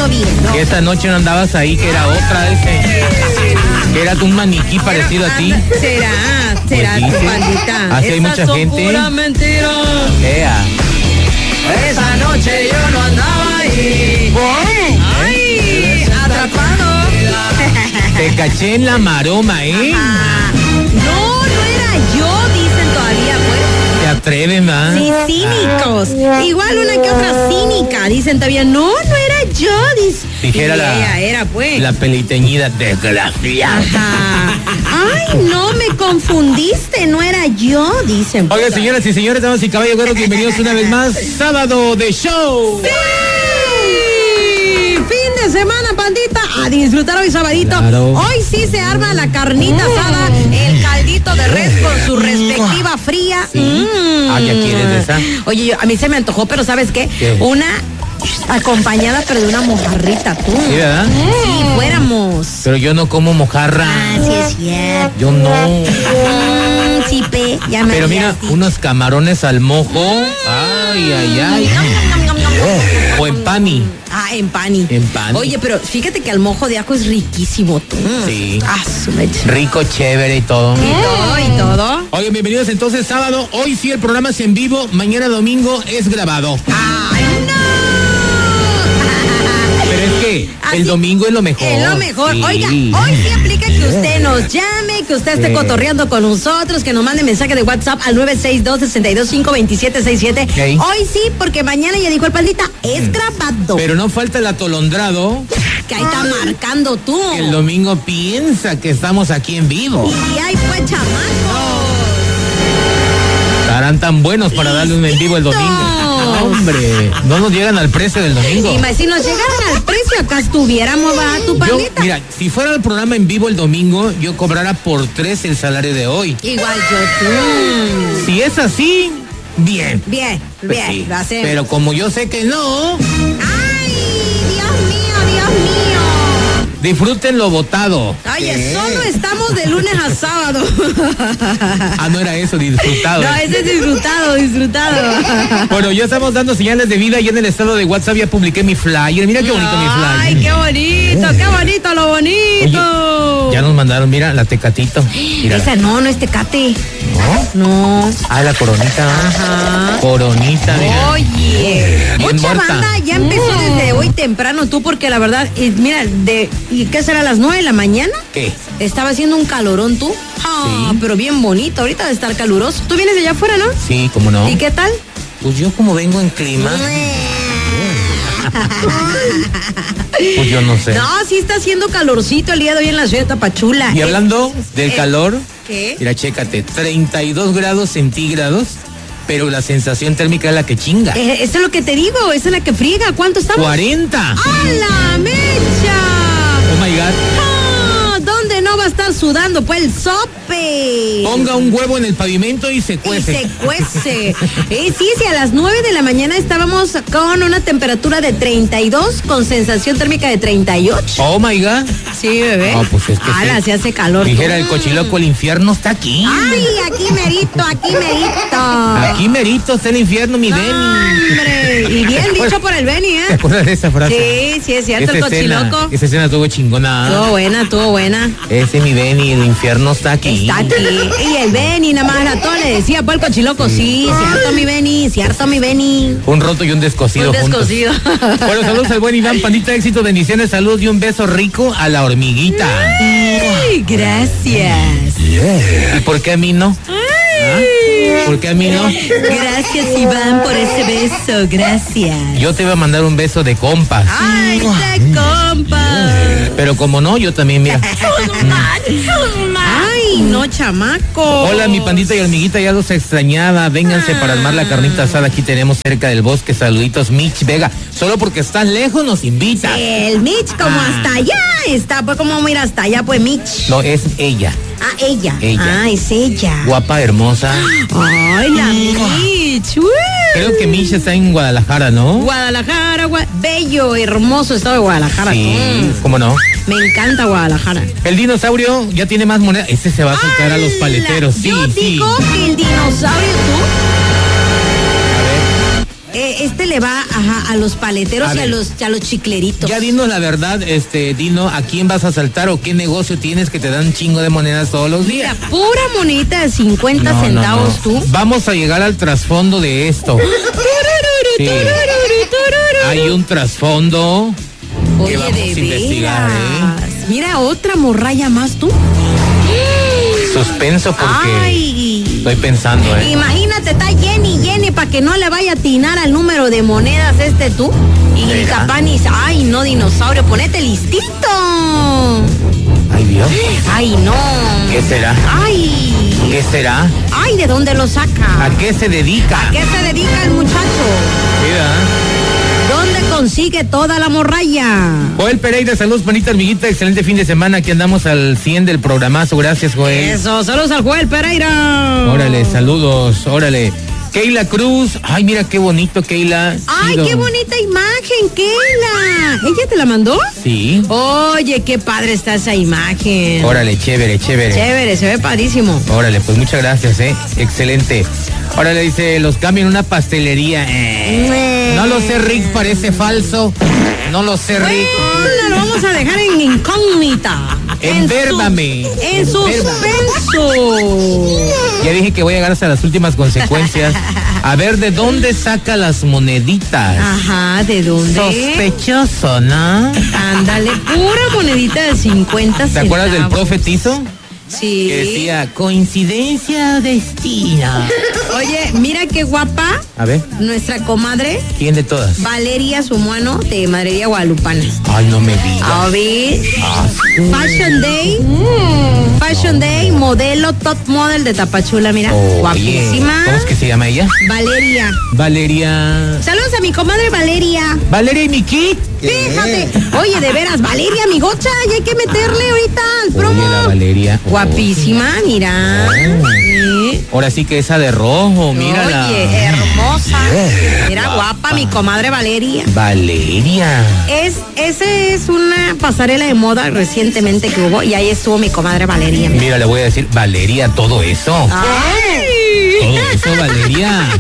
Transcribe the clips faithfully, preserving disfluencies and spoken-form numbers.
viendo. Que esta noche no andabas ahí, que era otra ese. Que era un maniquí parecido a ti. Será, será Pues tu dice, pandita. así hay mucha son gente. Pura mentira. Ea. Esa noche yo no andaba ahí. Ay, atrapado. Te caché en la maroma, ¿eh? Ajá. No, no era yo, dicen todavía, pues. Te atreven, ¿va? Sí, cínicos. Igual una que otra cínica. Dicen todavía, no, no era yo. Dice. Dijera Y la, ella era, pues. la peliteñida desgraciada. Ajá. Ay, no, me confundiste, no era yo, dicen. Oigan, señoras y señores, damas y caballeros, bueno, bienvenidos una vez más. Sábado de show. ¡Sí! Fin de semana, pandita. A disfrutar hoy sabadito. Claro. Hoy sí se arma la carnita asada, el caldito de res con su respectiva fría. Sí. Mm. Ah, ¿ya quieres de esa? Oye, yo- a mí se me antojó, pero ¿sabes qué? ¿Qué? Una acompañada, pero de una mojarrita, tú. Sí, ¿verdad? Sí, fuéramos. Pero yo no como mojarra. Ah, sí es cierto. Yo no. Mm, sí, pe, ya me Pero mira, habías dicho. unos camarones al mojo. Ay, ay, ay. O en pani. Ah, en pani. En pani. Oye, pero fíjate que el mojo de ajo es riquísimo, tú. Sí. Ah, su mecha. Rico, chévere y todo. Y todo, y todo. Oigan, bienvenidos entonces sábado. Hoy sí el programa es en vivo. Mañana domingo es grabado. ¡Ay, no! Pero es que Así- el domingo es lo mejor. Es lo mejor. Sí. Oiga, hoy sí aplica que usted nos llame, que usted esté Sí. cotorreando con nosotros, que nos mande mensaje de WhatsApp al nueve seis dos, seis dos cinco, dos siete seis siete. Ok. Hoy sí, porque mañana ya dijo el pandita, es grabado. Pero no falta el atolondrado. Que ahí está marcando tú. Que el domingo piensa que estamos aquí en vivo. Y ahí pues, chamacos. Estarán tan buenos para darle un en vivo el domingo. No, hombre, no nos llegan al precio del domingo. Y más, si nos llegaran al precio, acá estuviéramos, va, tu Yo, pandita. mira, si fuera el programa en vivo el domingo, yo cobrara por tres el salario de hoy. Igual yo tú. Si es así, bien. Bien, Pues bien, sí. lo hacemos. Pero como yo sé que no, Ay, Dios mío, Dios mío. disfruten lo votado. Oye, solo estamos de lunes a sábado. Ah, no era eso, disfrutado. No, ese es disfrutado, disfrutado. Bueno, ya estamos dando señales de vida y en el estado de WhatsApp ya publiqué mi flyer. Mira qué bonito mi flyer. Ay, qué bonito, qué bonito, lo bonito. Ya nos mandaron, mira, la Tecatito. Mira. Esa no, no es Tecate. ¿No? No. Ah, la coronita. Ajá. Coronita, mira. Oye, Bien mucha muerta. banda ya empezó desde hoy temprano, tú, porque la verdad, y mira, de ¿y qué será a las nueve de la mañana? ¿Qué? Estaba haciendo un calorón, tú. Ah, Sí. pero bien bonito, ahorita de estar caluroso. Tú vienes de allá afuera, ¿no? Sí, cómo no. ¿Y qué tal? Pues yo como vengo en clima, pues yo no sé. No, sí está haciendo calorcito el día de hoy en la ciudad de Tapachula. Y hablando del eh, calor, ¿qué? mira, chécate, treinta y dos grados centígrados, pero la sensación térmica es la que chinga. Eh, eso es lo que te digo, esa es la que friega. ¿Cuánto estamos? cuarenta. ¡A la mecha! Oh my God. Ah, ¿dónde no va a estar sudando? Pues el sope. Ponga un huevo en el pavimento y se Y cuece. se cuece. Eh, sí, sí, a las nueve de la mañana estábamos con una temperatura de treinta y dos con sensación térmica de treinta y ocho. Oh my God. Sí, bebé. No, pues es que Ala, sí. se hace calor. Dijera el cochiloco, el infierno está aquí. Ay, aquí merito, aquí merito. Aquí merito está el infierno, mi Beni. Hombre, y bien dicho por el Beni, ¿Te ¿eh? acuerdas de esa frase? Sí, sí, es cierto, Esa el escena, cochiloco. esa escena estuvo chingona. Estuvo buena, estuvo buena. Ese mi Beni, el infierno está aquí. Está aquí. Y el Beni, nada más a todo le decía, pues el cochiloco, sí, cierto mi Beni, cierto mi Beni. Un roto y un descosido Un juntos. descosido. Bueno, saludos al buen Iván, pandita, éxito, bendiciones, salud y un beso rico a la hormiguita. Ay, gracias. ¿Y por qué a mí no? ¿Ah? ¿Por qué a mí no? Gracias, Iván, por ese beso, gracias. Yo te iba a mandar un beso de compas. Ay, de compa. Pero como no, yo también, mira. Ay, no, chamaco. Hola, mi pandita y hormiguita, ya los extrañaba. Vénganse para armar la carnita asada. Aquí tenemos cerca del bosque. Saluditos, Mitch Vega. Solo porque estás lejos nos invita. El Mitch, como Ah. hasta allá está, pues como mira hasta allá, pues Mitch. No, es ella. Ah, ella. Ella. Ah, es ella. Guapa, hermosa. Ay, la Mitch. Uy. Creo que Mitch está en Guadalajara, ¿no? Guadalajara, Gua- bello, hermoso estado de Guadalajara. Sí, Mm, ¿cómo no? me encanta Guadalajara. El dinosaurio ya tiene más moneda. Este se va a soltar a los ¡Hala! paleteros. Sí, Yo sí. digo que el dinosaurio, tú, A ver. eh, este le va ajá, a los paleteros a y a los, a los chicleritos. Ya dinos la verdad, este, Dino, ¿a quién vas a saltar o qué negocio tienes que te dan un chingo de monedas todos los días? Mira, pura monedita de cincuenta no, centavos no, no. tú. Vamos a llegar al trasfondo de esto. Sí. Hay un trasfondo. Oye, que vamos de a investigar, veras. ¿eh? Mira, otra morralla más tú. Suspenso porque Ay. estoy pensando, ¿eh? Imagínate, está Jenny, Jenny, para que no le vaya a atinar al número de monedas este tú. Y capaz ni, ay, no, dinosaurio, ponete listito. Ay, Dios. Ay, no. ¿Qué será? Ay. ¿Qué será? Ay, ¿de dónde lo saca? ¿A qué se dedica? ¿A qué se dedica el muchacho? Mira. ¿Dónde consigue toda la morralla? Joel Pereira, saludos, panita amiguita, excelente fin de semana, aquí andamos al cien del programazo, gracias, Joel. Eso, saludos al Joel Pereira. Órale, saludos, órale. Keila Cruz, ay, mira qué bonito, Keila. Ay, Chido. qué bonita imagen, Keila. ¿Ella te la mandó? Sí. Oye, qué padre está esa imagen. Órale, chévere, chévere. Chévere, se ve padrísimo. Órale, pues muchas gracias, eh, excelente. Órale, dice, los cambio en una pastelería. Eh. No lo sé, Rick, parece falso. No lo sé, Rick. Bueno, lo vamos a dejar en incógnita. Envérmame. En, su, en suspenso. Ya dije que voy a llegar hasta las últimas consecuencias. A ver, ¿de dónde saca las moneditas? Ajá, ¿de dónde? Sospechoso, ¿no? Ándale, pura monedita de cincuenta centavos. ¿Te acuerdas del profetizo? Sí. Que decía, coincidencia o destino. Oye, mira qué guapa. A ver. Nuestra comadre. ¿Quién de todas? Valeria Sumuano, de Madrería Guadalupana. Ay, no me digas. A ver. Ah, Fashion Day. Mm. Fashion Day, modelo, top model de Tapachula, mira. Oh, guapísima. ¿Cómo es que se llama ella? Valeria. Valeria. Saludos a mi comadre Valeria. Valeria y mi kit. Fíjate. Oye, de veras, Valeria, mi gocha, ya hay que meterle ahorita al promo. Oye, la Valeria. Guapísima, mira. Oh. Sí. Ahora sí que esa de rojo, mírala. Oye, hermosa. Mira, guapa. guapa, mi comadre Valeria. Valeria. Es, ese es una pasarela de moda recientemente que hubo y ahí estuvo mi comadre Valeria. Mira, le voy a decir, Valeria, todo eso. Ay. Todo eso, Valeria.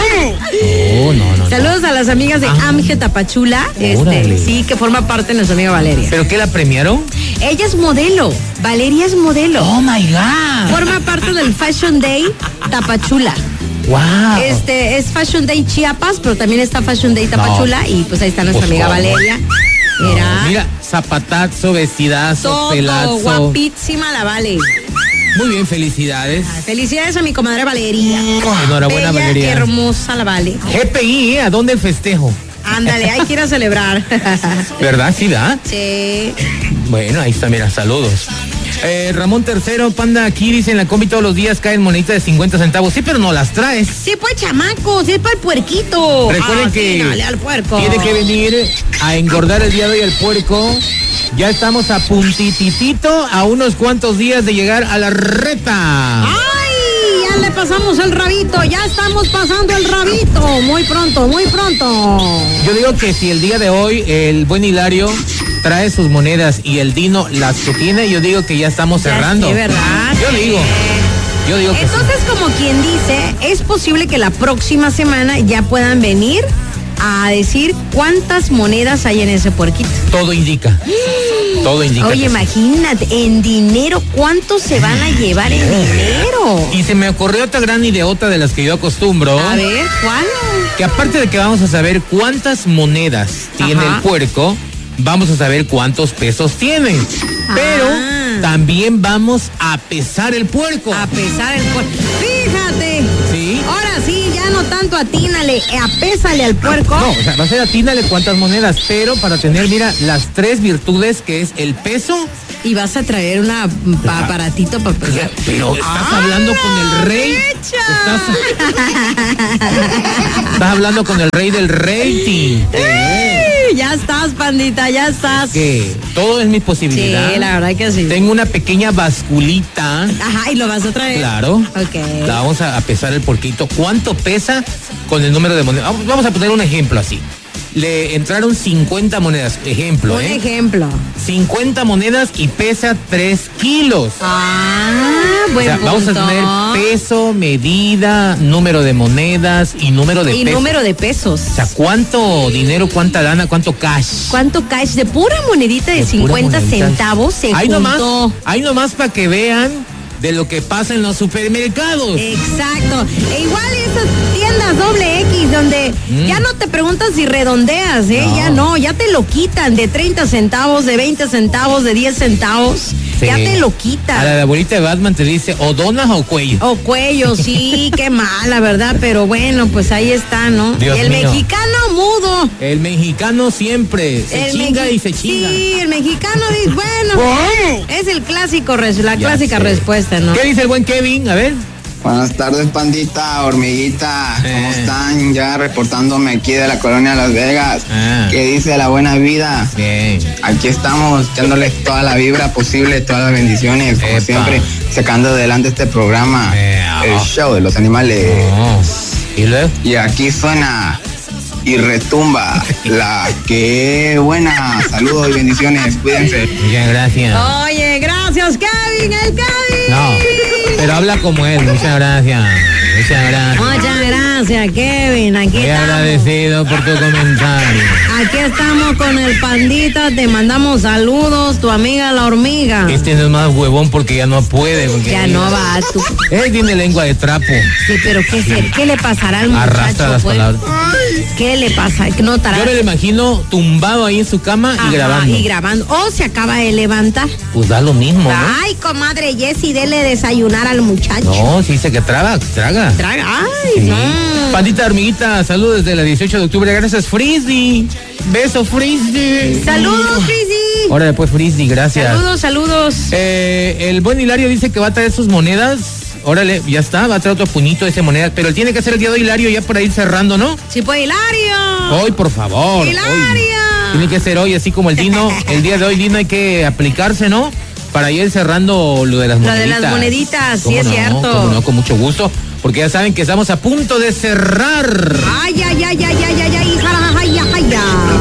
Oh, no, no. Saludos a las amigas de Ah. Amge Tapachula. Este, sí, que forma parte de nuestra amiga Valeria. ¿Pero qué la premiaron? Ella es modelo. Valeria es modelo. Oh my God. Forma parte del Fashion Day Tapachula. Wow. Este es Fashion Day Chiapas, pero también está Fashion Day Tapachula no. Y pues ahí está nuestra pues amiga ¿cómo? Valeria. Mira. No, mira, zapatazo, vestidazo, todo pelazo. guapísima la Vale. Muy bien, felicidades. Felicidades a mi comadre Valeria. Enhorabuena, Bella, Valeria. hermosa la Vale. G P I, ¿eh? ¿A dónde el festejo? Ándale, hay que ir a celebrar. ¿Verdad? Sí, ¿verdad? Sí. Bueno, ahí está, mira, saludos. Eh, Ramón Tercero, Panda, aquí dice en la combi todos los días caen moneditas de cincuenta centavos. Sí, pero no las traes. Sí, pues chamaco, sí, para el puerquito. Recuerden ah, que sí, dale al puerco. tiene que venir a engordar el día de hoy el puerco. Ya estamos a puntititito, a unos cuantos días de llegar a la reta. ¡Ay! Ya le pasamos el rabito, ya estamos pasando el rabito. Muy pronto, muy pronto. Yo digo que si el día de hoy el buen Hilario trae sus monedas y el Dino las que tiene, yo digo que ya estamos Ya cerrando. sí, ¿verdad? Yo Sí. digo. Yo digo que Entonces, sí. como quien dice, es posible que la próxima semana ya puedan venir a decir cuántas monedas hay en ese puerquito. Todo indica. Todo indica. Oye, que sí. imagínate, en dinero, ¿cuánto se van a llevar en dinero? Y se me ocurrió otra gran ideota de las que yo acostumbro. A ver, ¿cuál? Que aparte de que vamos a saber cuántas monedas tiene Ajá. el puerco, vamos a saber cuántos pesos tiene. Pero Ah. también vamos a pesar el puerco. A pesar el puerco. Fíjate. ¿Sí? Ahora sí, ya no tanto atínale, apésale al puerco. No, o sea, va a ser atínale cuántas monedas, pero para tener, mira, las tres virtudes que es el peso. Y vas a traer una pa- aparatito para pesar. Pero estás ¡Ah, hablando con el rey. mecha! Estás, estás hablando con el rey del rating. ¡Ey! Ya estás, pandita, ya estás. Que todo es mi posibilidad. Sí, la verdad que sí. Tengo una pequeña basculita. Ajá, y lo vas a traer. Claro. Ok. La vamos a, a pesar el porquito. ¿Cuánto pesa con el número de monedas? Vamos, vamos a poner un ejemplo así. le entraron cincuenta monedas. Ejemplo, Un ¿eh? ejemplo. cincuenta monedas y pesa tres kilos. Ah, O buen sea, punto. vamos a tener peso, medida, número de monedas y número de Y pesos. número de pesos. O sea, ¿cuánto dinero, cuánta lana, cuánto cash? ¿Cuánto cash? De pura monedita de, De pura cincuenta monedita. centavos se Ahí juntó. nomás, ahí nomás para que vean de lo que pasa en los supermercados. Exacto. E igual esas tiendas doble X donde Mm. ya no te preguntan si redondeas, ¿eh? No. Ya no, ya te lo quitan de treinta centavos, de veinte centavos, de diez centavos. Sí. Ya te lo A la quitan. de abuelita de Batman te dice, o donas o cuello. O cuello, sí, qué mala, ¿verdad? Pero bueno, pues ahí está, ¿no? Dios El mío. mexicano mudo. El mexicano siempre se El chinga mexi- y se chinga. Sí, el mexicano dice, bueno, es el clásico, res- la Ya clásica sé. respuesta, ¿no? ¿Qué dice el buen Kevin? A ver. Buenas tardes, pandita, hormiguita. Eh. ¿Cómo están? Ya reportándome aquí de la colonia Las Vegas. Ah. ¿Qué dice la buena vida? Bien. Aquí estamos echándoles toda la vibra posible, todas las bendiciones, como Epa. siempre, sacando adelante este programa, Eh, el oh. show de los animales. Oh. ¿Y luego? Y aquí suena y retumba la que buena. Saludos y bendiciones, cuídense. Muchas gracias. Oye, gracias, Kevin, el Kevin. No, pero habla como él. Muchas gracias. Muchas gracias. Muchas gracias, Kevin. Aquí Muy estamos. agradecido por tu comentario. Aquí estamos con el pandita. Te mandamos saludos, tu amiga la hormiga. Este no es más huevón porque ya no puede. Porque Ya no va tú. Él tiene lengua de trapo. Sí, pero ¿qué, se- qué le pasará al muchacho? Arrastra las pues? palabras. ¿Qué le pasa? ¿Que no estará? Yo me lo imagino tumbado ahí en su cama Ajá, y grabando. y grabando. O se acaba de levantar. Pues da lo mismo, ¿no? Ay, comadre Jessie, dele desayunar al muchacho. No, sí dice que traga, traga. Traga. Ay, Sí. no. Pandita hormiguita, saludos desde la dieciocho de octubre. Gracias, Frisbee. Beso, Frisbee. Saludos, Frizzy. Ahora después, Frisbee, gracias. Saludos, saludos. Eh, el buen Hilario dice que va a traer sus monedas. Órale, ya está, va a traer otro puñito de esa moneda. Pero él tiene que hacer el día de hoy, Hilario, ya para ir cerrando, ¿no? Sí, pues, Hilario. Hoy, por favor. hoy. Hilario. Tiene que ser hoy, así como el Dino. El día de hoy, Dino, hay que aplicarse, ¿no? Para ir cerrando lo de las Lo de moneditas. las moneditas, sí, ¿Cómo es no? cierto. ¿Cómo no? Con mucho gusto. Porque ya saben que estamos a punto de cerrar. Ay, ay, ay, ay, ay, ay, ay, jara, ay, ay, ay, ay.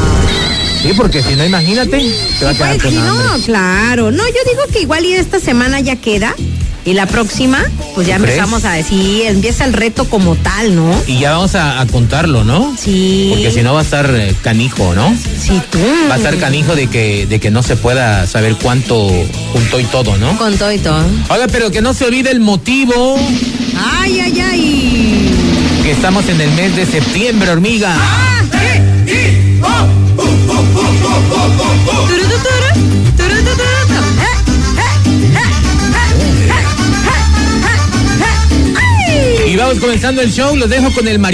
Sí, porque si no, imagínate, te va a quedar Pues, con sí, hambre. no, claro. No, yo digo que igual y esta semana ya queda. Y la próxima, pues ya ¿Tú crees? empezamos a decir, empieza el reto como tal, ¿no? Y ya vamos a, a contarlo, ¿no? Sí. Porque si no va a estar eh, canijo, ¿no? Sí, tú. Va a estar canijo de que, de que no se pueda saber cuánto juntó y todo, ¿no? Con todo y todo. Oiga, pero que no se olvide el motivo Ay, ay, ay. que estamos en el mes de septiembre, hormiga. Turu, tu, turu, turu, tu, turu, tu. Eh, eh, eh, eh, eh, eh, eh, eh. Ay. Y vamos comenzando el show, los dejo con el mariachi.